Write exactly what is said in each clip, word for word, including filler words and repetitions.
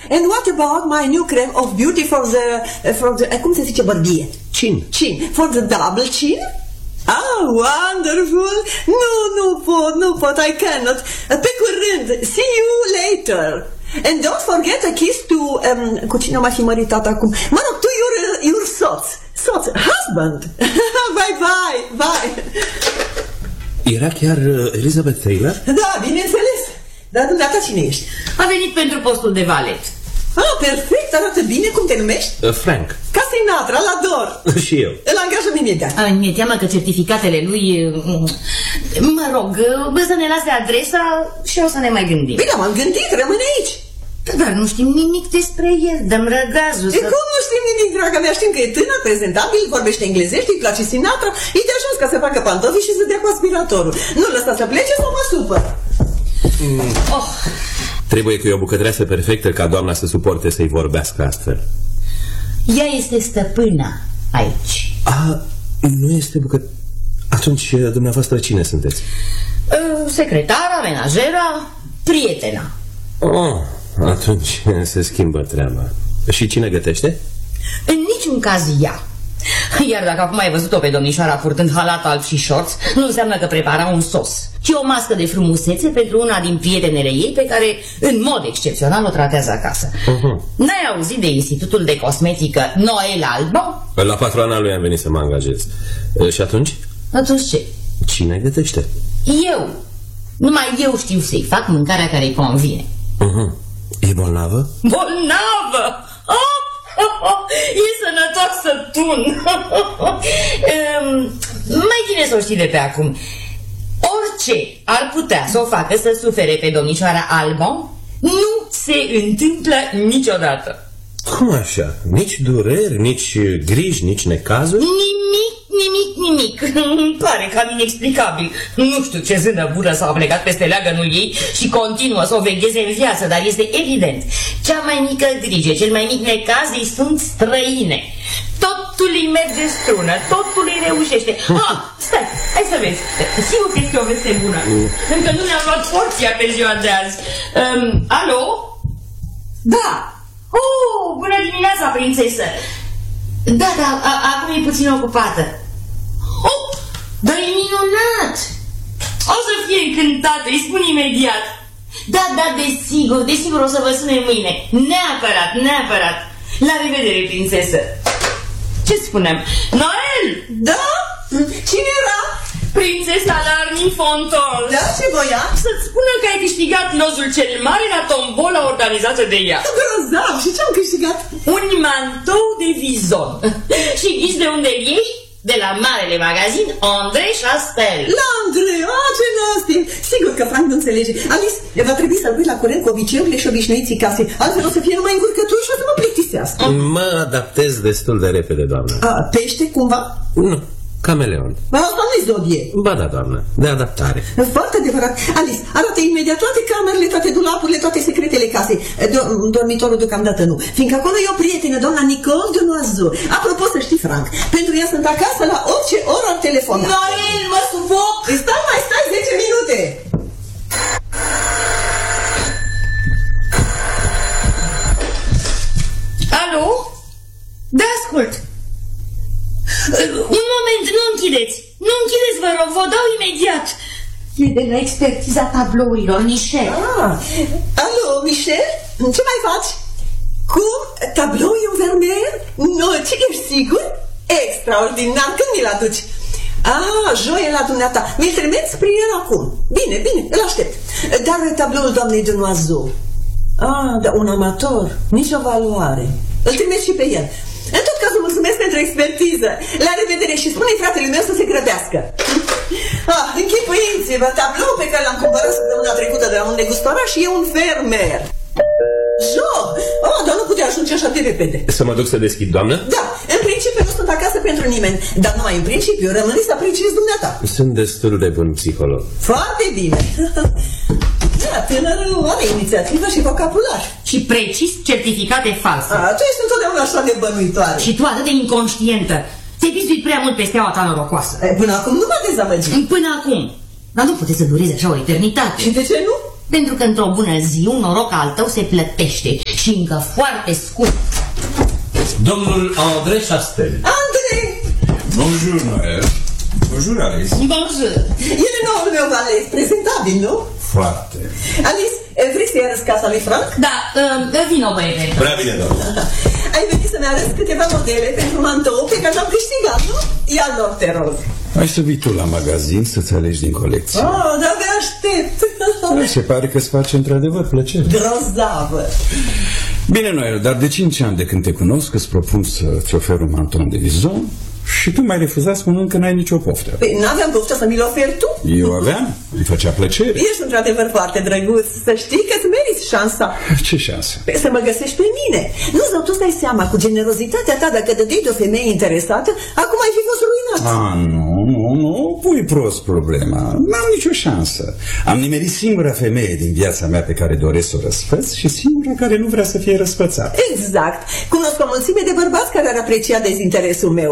And what about my new cream of beauty for the, for the cum se zice bărbie? Chin. Chin. For the double chin? Ah, wonderful! Nu, nu pot, nu pot, I cannot. Pe curând, see you later. And don't forget a kiss to, um, cu cine m-a fi măritat acum? Mă rog, to your, your soț, soț, husband. Bye, bye, bye. Era chiar Elizabeth Taylor? Da, bineînțeles. Dar dumneata cine ești? A venit pentru postul de valet. Ah, perfect, arată bine. Cum te numești? Uh, Frank. Ca Sinatra, l-ador. Și eu. Îl angajăm imediat. A, mi-e teamă că certificatele lui... Mă rog, să ne lase adresa și o să ne mai gândim. Bine, m-am gândit, rămâne aici. Dar nu știm nimic despre el, dăm răgazul să... E cum nu știm nimic, draga mea? Știm că e tânăr, prezentabil, vorbește englezește, îi place Sinatra, e de ajuns ca să facă pantofi și să dea cu aspiratorul. Nu lăsa să plece sau mă supăr. Mm. Oh. Trebuie că e o bucătăreasă perfectă ca doamna să suporte să-i vorbească astfel. Ea este stăpâna aici. A, nu este bucăt... Atunci, dumneavoastră, cine sunteți? Secretara, menajera, prietena. Oh, atunci se schimbă treaba. Și cine gătește? În niciun caz ea. Iar dacă acum ai văzut-o pe domnișoara purtând halat alb și șorț, nu înseamnă că prepara un sos, ci o mască de frumusețe pentru una din prietenele ei pe care, în mod excepțional, o tratează acasă. uh-huh. N-ai auzit de Institutul de Cosmetică Noel Alba? La patroana lui am venit să mă angajez. Și atunci? Atunci ce? Cine gătește? Eu. Numai eu știu să-i fac mâncarea care îi convine. uh-huh. E bolnavă? Bolnavă? Oh! E sănătoasă tun. Mai bine să o știi de pe acum. Orice ar putea să o facă să sufere pe domnișoara Albon nu se întâmplă niciodată. Cum așa? Nici dureri, nici griji, nici necazuri? Nimic, nimic, nimic. Îmi pare cam inexplicabil. Nu știu ce zână bună s-a plecat peste leagănul ei și continuă să o vegheze în viață, dar este evident. Cea mai mică grijă, cel mai mic necaz îi sunt străine. Totul îi merge strună, totul îi reușește. Ah, stai, hai să vezi. Sigur că este o veste bună. Încă nu ne-am luat porția pe ziua de azi. Um, alo? Da. Oh, bună dimineața, prințesă. Da, da, a, acum e puțin ocupată. Oh, dar e minunat. O să fie încântată, îi spun imediat. Da, da, desigur, desigur o să vă sune mâine. Neapărat, neapărat. La revedere, prințesă. Ce spunem? Noel! Da? Cine era? Prințesa Larni Fontol. Da, ce voia? Să-ți spună că ai câștigat lozul cel mare la tombola organizată de ea. Grozav! Și ce-am câștigat? Un mantou de vizon. Și ghiți de unde iei? De la marele magazin André Chastel. La André, a, ce nastim. Sigur că Frank nu înțelege. Alice, va trebui să-l pui la curent cu obiceiurile și obișnuiții casei. Altfel o să fie numai încurcături și o să mă plictisească. Mă adaptez destul de repede, doamnă. A, pește, cumva? Nu, cameleon. Asta nu-i zodie. Ba da, doamnă, de adaptare. Foarte adevărat. Alice, arată imediat toate camerele, toate dulapurile, toate secretele casei. Do- dormitorul deocamdată nu, fiindcă acolo e o prietenă, doamna Nicole de Noiseau. Apropo, să știi, Frank, pentru ea sunt acasă la orice oră ar telefona. Noel, mă sufoc! Stai, mai stai zece minute. Alo? Da, ascult. Un moment, nu închideți. Nu închideți, vă rog, vă dau imediat. E de la expertiza tablourilor, Michel. Ah, alo, Michel? Ce mai faci? Cum? Tablou e un vermeer? Nu, ce ești sigur? Extraordinar, când mi-l aduci? Ah, joie la dumneata. Mi-l trimiți spre el acum. Bine, bine, îl aștept. Dar tabloul doamnei de Noiseau. Ah, dar un amator, nicio valoare. Îl trimeți și pe el. În tot cazul, mulțumesc pentru expertiză. La revedere și spune-i fratele meu să se grăbească. Ah, închipuiți-vă, tabloul pe care l-am cumpărat săptămâna trecută de la un negustoraș e un fermer. Jo! Oh, dar nu putea ajunge așa de repede. Să mă duc să deschid, doamnă? Da, în principiu nu sunt acasă pentru nimeni, dar numai în principiu rămâne să apreciezi dumneata. Sunt destul de bun psiholog. Foarte bine. Da, tânărul are inițiativă și vocabular. Și precis certificate false. A, tu ești întotdeauna așa de bănuitoare. Și tu atât de inconștientă. Te-ai bizuit prea mult pe steaua ta norocoasă. E, până acum nu m-a dezamăgit. Până acum. Dar nu poate să dureze așa o eternitate. Și de ce nu? Pentru că într-o bună zi un noroc al tău se plătește și încă foarte scurt. Domnul André Chastel. André! Bonjour, Noël. Bonjour, Alice. Bonjour. El e noul meu valet, prezentabil, nu? Foarte. Alice, vrei să-i arăți casa lui Frank? Da, uh, vino, băiete. Prea bine, doamne. Ai venit să-mi arăți câteva modele pentru mantou pe care l-am câștigat, nu? Ia lor, te rog. Hai să vii tu la magazin să-ți alegi din colecție. Oh, dar abia aștept. Da, se pare că îți face într-adevăr plăcere. Grozavă. Bine, Noel, dar de cinci ani de când te cunosc îți propun să-ți ofer un manton de vizon și tu m-ai refuzat spunând că n-ai nicio poftă. Păi n-aveam poftă să mi-l oferi tu? Eu aveam, îmi făcea plăcere. Ești într-adevăr foarte drăguț. Să știi că îți meriți șansa. Ce șansă? Păi să mă găsești pe mine. Nu, sau tu stai seama, cu generozitatea ta, dacă dădeai de o femeie interesată, acum ai fi fost ruinat. Ah, nu, nu, nu, pui prost problema. N-am nicio șansă. Am nimerit singura femeie din viața mea pe care doresc să o răsfăț și singura care nu vrea să fie răsfățată. Exact. Cunosc o mulțime de bărbați care ar aprecia dezinteresul meu.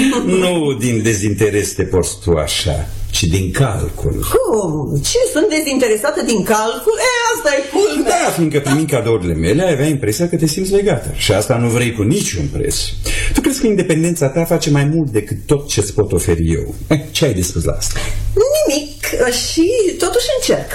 Nu din dezinteres te porți tu așa, ci din calcul. Cum? Ce? Sunt dezinteresată din calcul? E, asta e culmea. Da, fiindcă primind cadourile mele ai avea impresia că te simți legată. Și asta nu vrei cu niciun preț. Tu crezi că independența ta face mai mult decât tot ce-ți pot oferi eu? Eh, ce ai de spus la asta? Nimic. Și totuși încerc.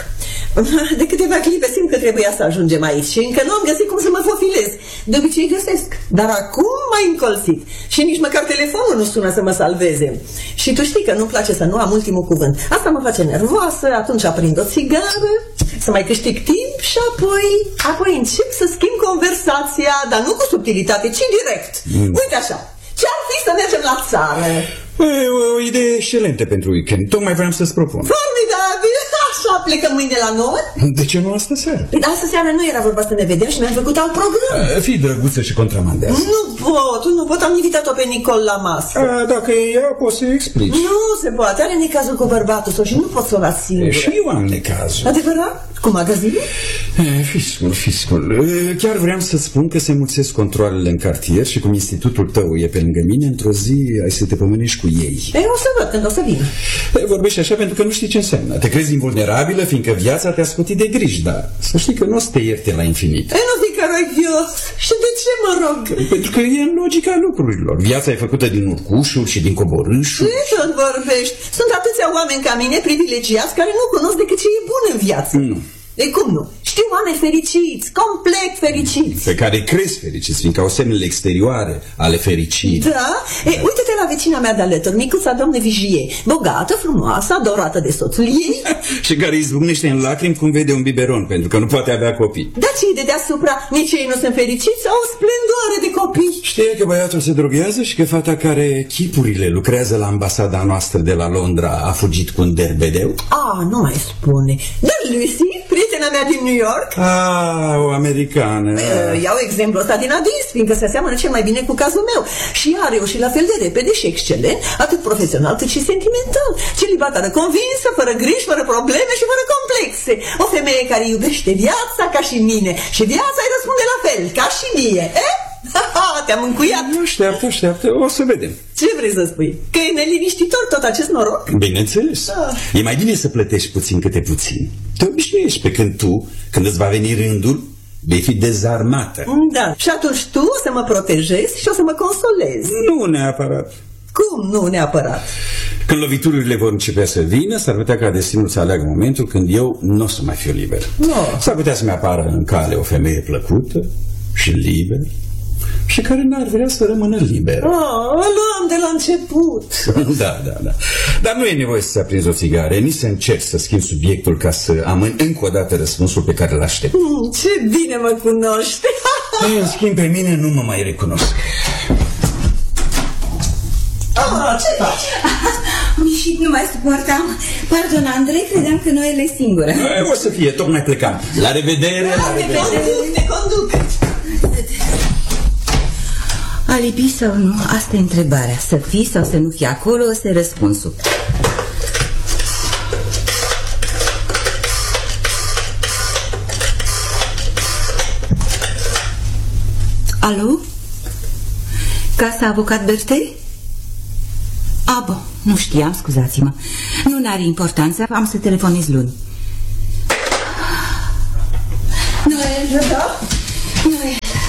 De câteva clipe simt că trebuia să ajungem aici și încă nu am găsit cum să mă fofilez. De obicei găsesc, dar acum m-ai încolțit și nici măcar telefonul nu sună să mă salveze. Și tu știi că nu-mi place să nu am ultimul cuvânt. Asta mă face nervoasă, atunci aprind o țigară, să mai câștig timp și apoi, apoi încep să schimb conversația, dar nu cu subtilitate, ci direct. Mm. Uite așa, ce-ar fi să mergem la țară? E o idee excelentă pentru weekend. Tocmai vreau să-ți propun. Formidabil! Așa, plecăm mâine la nouă? De ce nu astă seară? Păi astă seară nu era vorba să ne vedem și mi-am făcut alt program. A, fii drăguță și contramandează. Nu pot, nu pot, am invitat-o pe Nicol la masă. A, dacă e ea, poți să-i explici. Nu se poate, are necazul cu bărbatul său și nu pot să o las singură. Și eu am necazul. Adevărat? Cu magazinul? E, fiscul, fiscul. E, chiar vreau să spun că se mulțesc controalele în cartier și cum institutul tău e pe lângă mine, într-o zi ai să te pomenești cu ei. E, o să văd când o să vină. E, vorbești așa pentru că nu știi ce înseamnă. Te crezi invulnerabilă fiindcă viața te-a scutit de griji, dar să știi că nu o să te ierte la infinit. E, nu fi cărogios. Și de ce mă rog? Pentru că e în logica lucrurilor. Viața e făcută din urcușuri și din coborâșuri. Ce tot vorbești? Sunt atâția oameni ca mine privilegiați care nu cunosc decât ce e bun în viață. Nu. E cum nu? Știu oameni fericiți, complet fericiți. Pe care crezi fericiți, fiindcă au semnele exterioare ale fericirii. Da? E, uite-te la vecina mea de alături, micuța doamnă Vigie, bogată, frumoasă, adorată de soțul ei. Și care izbucnește în lacrimi cum vede un biberon, pentru că nu poate avea copii. Dar cei de deasupra, nici ei nu sunt fericiți, au o splendoare de copii. Știe că băiatul se droghează și că fata care chipurile lucrează la ambasada noastră de la Londra a fugit cu un derbedeu? Ah, nu mai spune. Dar Lucy, prietena mea din New York. Ah, o americană. Uh, iau exemplul ăsta din Adis, fiindcă se seamănă cel mai bine cu cazul meu. Și ea a reușit la fel de repede și excelent, atât profesional cât și sentimental. Celibatară convinsă, fără griji, fără probleme și fără complexe. O femeie care iubește viața ca și mine. Și viața îi răspunde la fel, ca și mie. Eh? Te-am încuiat. Așteaptă, așteaptă, o să vedem. Ce vrei să spui? Că e neliniștitor tot acest noroc? Bineînțeles. Ah. E mai bine să plătești puțin câte puțin. Te obișnuiești, pe când tu, când îți va veni rândul, vei fi dezarmată. Da. Și atunci tu o să mă protejezi și o să mă consolezi. Nu neapărat. Cum nu neapărat? Când loviturile vor începea să vină, s-ar putea ca destinul să aleagă momentul când eu nu o să mai fiu liber. No. S-ar putea să-mi apară în cale o femeie plăcută și liberă și care n-ar vrea să rămână liberă. Oh, luam de la început. Da, da, da. Dar nu e nevoie să aprinzi o țigară, nici să încerci să schimbi subiectul ca să amâni încă o dată răspunsul pe care îl aștept. Mm, ce bine mă cunoști. În schimb, pe mine nu mă mai recunosc. Ah, ce faci? Am ieșit, nu mai suportam. Pardon, Andrei, credeam că Noel e singură. O să fie, tocmai plecam. La revedere, la Te revedere. conduc, te conduc. Alibi sau nu? Asta e întrebarea. Să fii sau să nu fii acolo, ăsta e răspunsul. Alo? Casa avocat Bertei? A, bun, nu știam, scuzați-mă. Nu n-are importanță, am să telefonez luni. Noel, Da? Noel,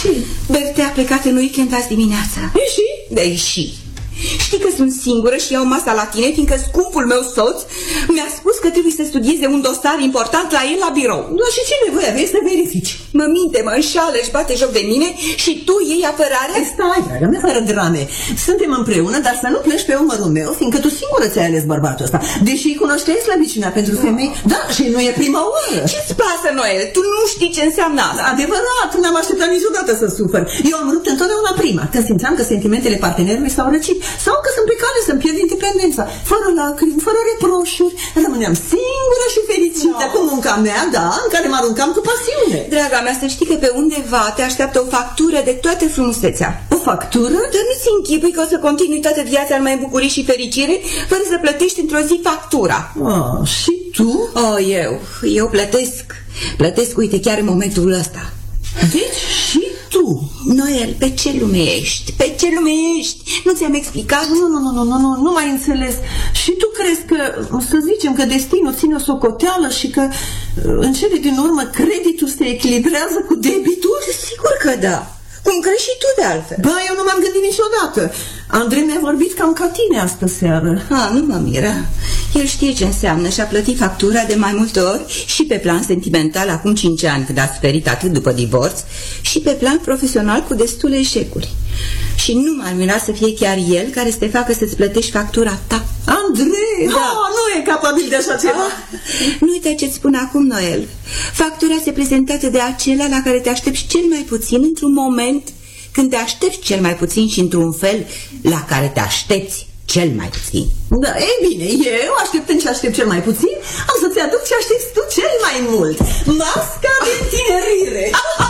Ce? Bertea a plecat în weekend azi dimineața. E și? Da, și. Știi că sunt singură și iau masa la tine, fiindcă scumpul meu soț mi-a spus că trebuie să studieze un dosar important la el la birou. Da, și ce nevoie aveai să verifici? Mă minte, mă înșală, își bate joc de mine și tu iei apărarea? Stai, dragă mea, fără drame. Suntem împreună, dar să nu pleci pe umărul meu, fiindcă tu singură ți-ai ales bărbatul ăsta. Deși cunoșteai slăbiciunea pentru femei, da, și nu e prima oară. Ce-ți pasă, Noel? Tu nu știi ce înseamnă asta. Adevărat, n-am așteptat niciodată să sufăr. Eu am rupt întotdeauna prima, când simțeam că sentimentele partenerului s-au răcit sau că sunt pe cale să-mi pierd independența. Fără lacrimi, fără reproșuri, rămâneam singură și fericită no. cu munca mea, da, în care mă aruncam cu pasiune. Draga mea, să știi că pe undeva te așteaptă o factură de toată frumusețea. O factură? Dar nu-ți închipui că o să continui toată viața numai în bucurii și fericire, fără să plătești într-o zi factura. Oh, și tu? Oh, eu, eu plătesc. Plătesc, uite, chiar în momentul ăsta. Deci și tu? Noel, pe ce lume ești? Pe ce lume ești? Nu ți-am explicat? Nu, nu, nu, nu, nu, nu, nu mai înțeles. Și tu crezi că, să zicem că destinul ține o socoteală și că în cele din urmă creditul se echilibrează cu debitul? Sigur că da. Cum crezi și tu de altfel? Ba, eu nu m-am gândit niciodată. Andrei mi-a vorbit cam ca tine astă seară. Ha, nu mă miră. El știe ce înseamnă și a plătit factura de mai multe ori și pe plan sentimental acum cinci ani când a suferit atât după divorț și pe plan profesional cu destule eșecuri. Și nu m-ar mira să fie chiar el care să te facă să-ți plătești factura ta. Andrei, da. Oh, nu e capabil de așa ceva. Ah, nu uita ce-ți spun acum, Noel. Factura se prezentează de acela la care te aștepți cel mai puțin într-un moment când te aștepți cel mai puțin și într-un fel la care te aștepți cel mai puțin. Da, e bine, eu așteptând ce aștept cel mai puțin, am să-ți aduc ce aștepți tu cel mai mult. Masca de tinerire.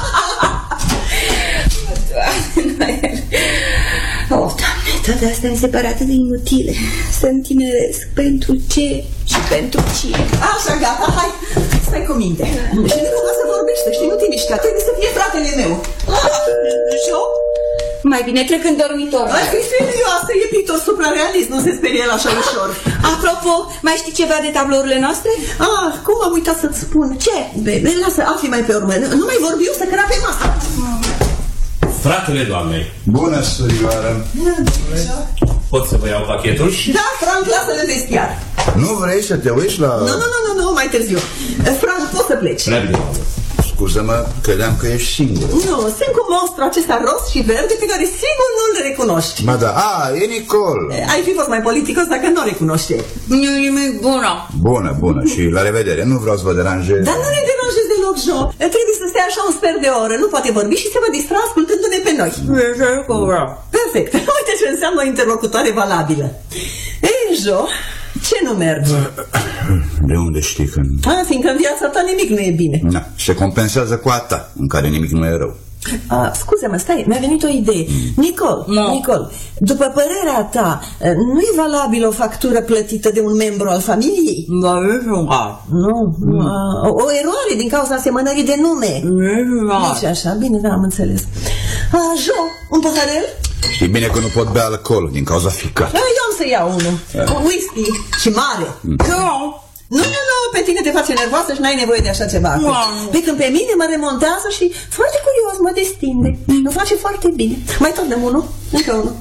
Oh, Doamne, toate astea mi se pare atât de inutile. Să întineresc pentru ce și pentru cine. Așa, gata, hai, stai cu minte. Și nu cumva să vorbește, știi, nu te mișca, trebuie să fie fratele meu. Și eu? Mai bine trec în dormitor. Ai fi serioasă, e pictor suprarealist, nu se sperie el așa ușor. Apropo, mai știi ceva de tablourile noastre? Ah, cum am uitat să-ți spun? Ce? Bebe, lasă, afli mai pe urmă, nu mai vorbi eu să crape masa. Fratele doamnei. Bună, surioară. Pot să vă iau pachetul? Da, Frank, lasă-l în vestiar. Nu vrei să te uiți la... Nu, nu, nu, nu, nu, mai târziu. Frank, poți să pleci. Prea bine. Scuză-mă, credeam că ești singur. Nu, sunt cu monstru acesta roz și verde pe care sigur nu-l recunoști. Ba da, a, e Nicol. Ai fi fost mai politicos dacă nu o recunoște. Nu e nimic bună. Bună, bună și la revedere. Nu vreau să vă deranjez. Dar nu ne deranjezi deloc, Jo. Trebuie să stea așa un sfert de oră. Nu poate vorbi și se va distra ascultându-ne pe noi. Perfect. Uite ce înseamnă o interlocutoare valabilă. Ei, Jo, ce nu merge? De unde știi că... A, fiindcă în viața ta nimic nu e bine. Na, se compensează cu a ta, în care nimic nu e rău. A, scuze-mă, stai, mi-a venit o idee. Nicol, No. Nicol, după părerea ta, nu e valabilă o factură plătită de un membru al familiei? Da, nu Nu, mm. a, o, o eroare din cauza asemănării de nume. Nici așa, bine, da, am înțeles. A, Jo, un paharel? Știi bine că nu pot bea alcool din cauza ficat. A, eu am să iau unul. Cu whisky și mare. Nu. Nu, nu, nu, pe tine te face nervoasă și n-ai nevoie de așa ceva. Wow. Pe când pe mine mă remontează și foarte curios mă destinde. Mă face foarte bine. Mai tot dăm unul, încă unul.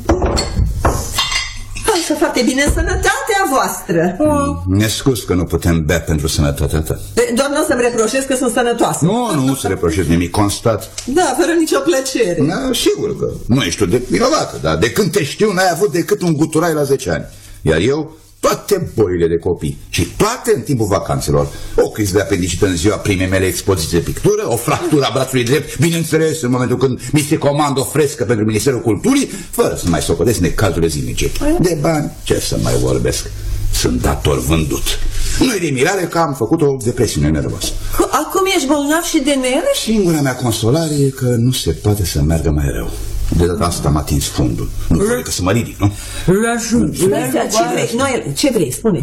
Așa, foarte bine, în sănătatea voastră. Ne scuz că nu putem bea pentru sănătatea ta. Doar nu o să-mi reproșez că sunt sănătoasă. Nu, nu se reproșez nimic, constat. Da, fără nicio plăcere. Da, sigur că nu ești tu de vinovată, dar de când te știu n-ai avut decât un guturai la zece ani. Iar eu toate bolile de copii și toate în timpul vacanțelor. O criză de apendicită în ziua primei mele expoziții de pictură, o fractură a brațului drept, bineînțeles în momentul când mi se comandă o frescă pentru Ministerul Culturii, fără să mai socotesc necazurile zilnice. De bani, ce să mai vorbesc? Sunt dator vândut. Nu-i de mirare că am făcut o depresiune nervoasă. Acum ești bolnav și de nervi? Singura mea consolare e că nu se poate să meargă mai rău. De data asta am atins fundul. Nu trebuie să mă ridic, nu? Ce vrei, Noel, ce vrei, spune.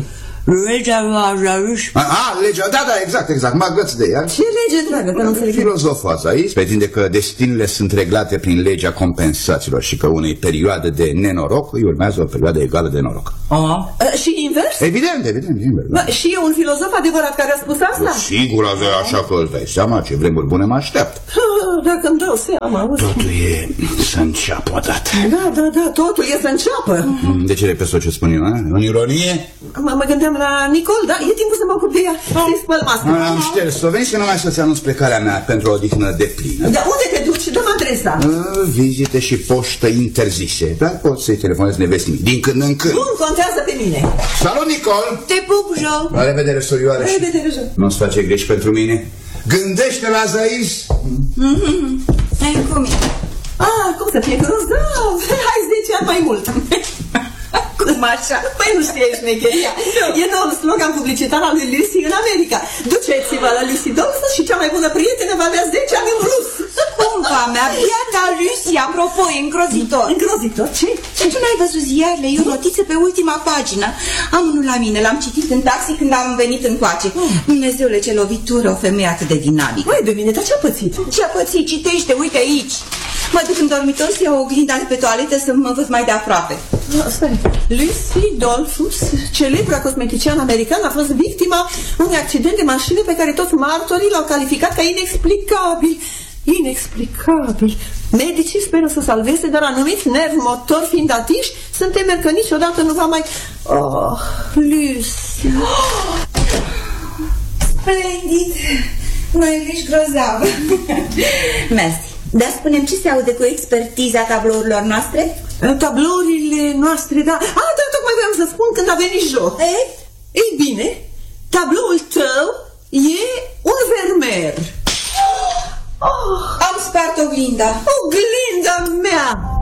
Legea lui Ajaruș. A, a, legea, da, da, exact, exact, mă agăț de ea. Ce lege, dragă, că nu înțeleg? Filozoful asta aici pretinde că destinele sunt reglate prin legea compensațiilor și că unei perioade de nenoroc îi urmează o perioadă egală de noroc. A, și invers? Evident, evident, invers. Da. Bă, și e un filozof adevărat care a spus asta? Sigur, așa că îți dai seama ce vremuri bune mă așteaptă. Dacă îmi dau seama, auzi. Totul e să înceapă odată. Da, da, da, totul e să înceapă. De ce repezi tot ce spun eu, a? În ironie? Mă, mă gândeam la Nicol, da, e timpul să mă ocup de ea. Să-i spăl masca. Am șters-o, vezi că numai să-ți anunț plecarea mea pentru o odihnă de plină. Dar unde te duci? Dă-mi adresa. A, vizite și poștă interzise. Dar poți să-i telefonezi nevestii din când în când. Nu contează pe mine. Salut, Nicol! Te pup, Jo. La revedere, surioare. La revedere, Jo. Nu-ți face griji pentru mine? Gândește la Zais. Mm-hmm. Hai, cum e? Ah, cum să fie grozav? Hai zece ani mai mult. Cum așa? Păi nu știi șmecheria. E noul slogan publicitar al lui Lucy în America. Duceți-vă la Lucy Dawson și cea mai bună prietenă va avea zece ani în rus. Cumva mea, biata Lucy, apropo, e îngrozitor. Îngrozitor? Ce? Și tu n-ai văzut ziarele? E o notiță pe ultima pagină. Am unul la mine, l-am citit în taxi când am venit încoace. Dumnezeule, ce lovitură, o femeie atât de dinamică. Măi, de mine, dar ce-a pățit? Ce-a pățit? Citește, uite aici. Mă duc în dormitor să iau oglinda de pe toaletă să mă văd mai de aproape. Stai. Lucy Dolphus, celebra cosmetician american, a fost victima unui accident de mașină pe care toți martorii l-au calificat ca inexplicabil. Inexplicabil. Medicii speră să salveze, dar anumiți nervi motori fiind atiși, sunt temeri că niciodată nu va mai... Oh, Lucy. Splendid. Mai ești grozav. Mersi. Dar spunem ce se aude cu expertiza tablourilor noastre? Tablourile noastre, da. Ah, da, tocmai vreau să spun când a venit Jo. Ei? Ei bine, tabloul tău e un vermeer. Oh, am spart oglinda. Oglinda mea!